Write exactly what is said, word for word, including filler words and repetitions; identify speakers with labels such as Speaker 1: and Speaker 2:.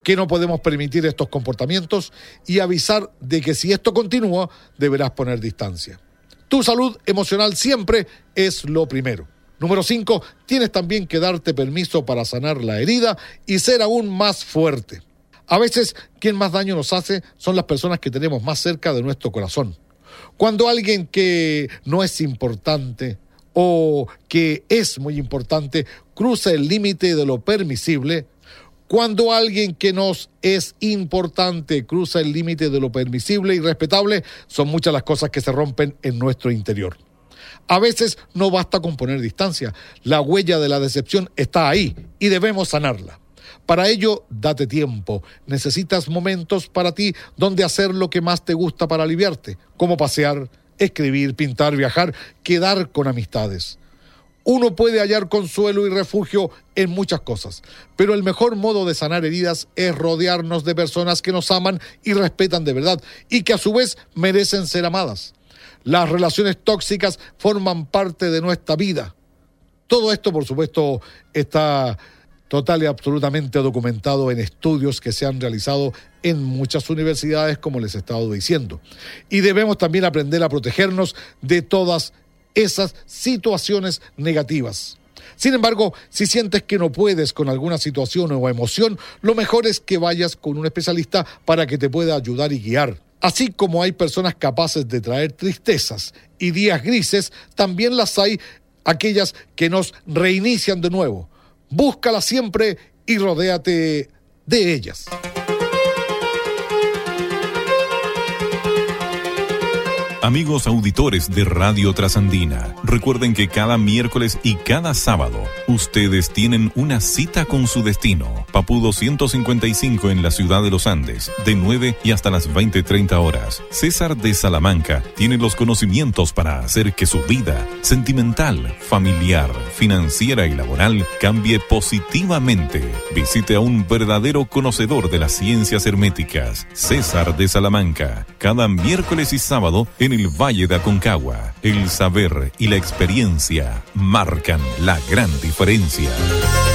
Speaker 1: que no podemos permitir estos comportamientos y avisar de que si esto continúa, deberás poner distancia. Tu salud emocional siempre es lo primero. Número cinco, tienes también que darte permiso para sanar la herida y ser aún más fuerte. A veces, quien más daño nos hace son las personas que tenemos más cerca de nuestro corazón. Cuando alguien que no es importante o que es muy importante cruza el límite de lo permisible, cuando alguien que nos es importante cruza el límite de lo permisible y respetable, son muchas las cosas que se rompen en nuestro interior. A veces no basta con poner distancia, la huella de la decepción está ahí y debemos sanarla. Para ello, date tiempo. Necesitas momentos para ti donde hacer lo que más te gusta para aliviarte, como pasear, escribir, pintar, viajar, quedar con amistades. Uno puede hallar consuelo y refugio en muchas cosas, pero el mejor modo de sanar heridas es rodearnos de personas que nos aman y respetan de verdad y que a su vez merecen ser amadas. Las relaciones tóxicas forman parte de nuestra vida. Todo esto, por supuesto, está total y absolutamente documentado en estudios que se han realizado en muchas universidades, como les he estado diciendo. Y debemos también aprender a protegernos de todas esas situaciones negativas. Sin embargo, si sientes que no puedes con alguna situación o emoción, lo mejor es que vayas con un especialista para que te pueda ayudar y guiar. Así como hay personas capaces de traer tristezas y días grises, también las hay aquellas que nos reinician de nuevo. Búscalas siempre y rodéate de ellas.
Speaker 2: Amigos auditores de Radio Trasandina, recuerden que cada miércoles y cada sábado ustedes tienen una cita con su destino. Papudo ciento cincuenta y cinco en la ciudad de Los Andes, de nueve y hasta las veinte treinta horas. César de Salamanca tiene los conocimientos para hacer que su vida sentimental, familiar, financiera y laboral cambie positivamente. Visite a un verdadero conocedor de las ciencias herméticas, César de Salamanca, cada miércoles y sábado en el Valle de Aconcagua. El saber y la experiencia marcan la gran diferencia.